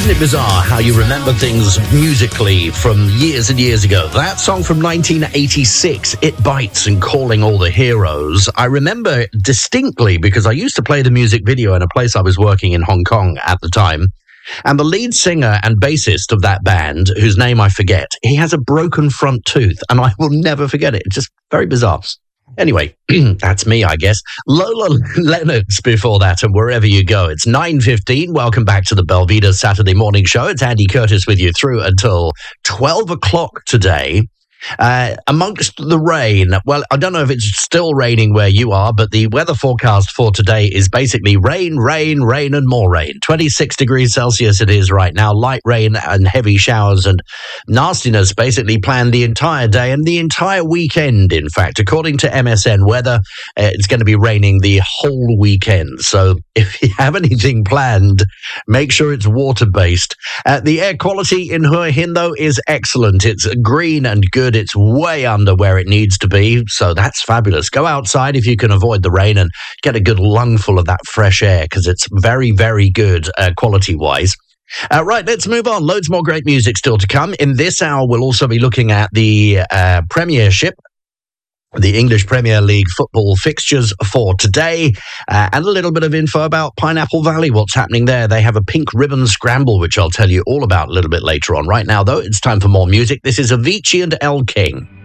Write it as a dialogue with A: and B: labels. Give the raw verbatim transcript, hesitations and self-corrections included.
A: Isn't it bizarre how you remember things musically from years and years ago? That song from nineteen eighty-six, It Bites and Calling All the Heroes, I remember distinctly because I used to play the music video in a place I was working in Hong Kong at the time. And the lead singer and bassist of that band, whose name I forget, he has a broken front tooth, and I will never forget it. It's just very bizarre. Anyway, that's me, I guess. Lola Lennox before that, and Wherever You Go. It's nine fifteen. Welcome back to the Belvedere Saturday Morning Show. It's Andy Curtis with you through until twelve o'clock today. Uh, amongst the rain, well, I don't know if it's still raining where you are, but the weather forecast for today is basically rain, rain, rain, and more rain. twenty-six degrees Celsius it is right now. Light rain and heavy showers and nastiness basically planned the entire day and the entire weekend, in fact. According to M S N Weather, uh, it's going to be raining the whole weekend. So if you have anything planned, make sure it's water-based. Uh, the air quality in Hua Hin, though, is excellent. It's green and good. It's way under where it needs to be, so that's fabulous. Go outside if you can avoid the rain and get a good lungful of that fresh air, because it's very, very good uh, quality-wise. Uh, right, let's move on. Loads more great music still to come. In this hour, we'll also be looking at the uh, Premiership, the English Premier League football fixtures for today, uh, and a little bit of info about Pineapple Valley, what's happening there. They have a pink ribbon scramble, which I'll tell you all about a little bit later on. Right now, though, it's time for more music. This is Avicii and Elle King.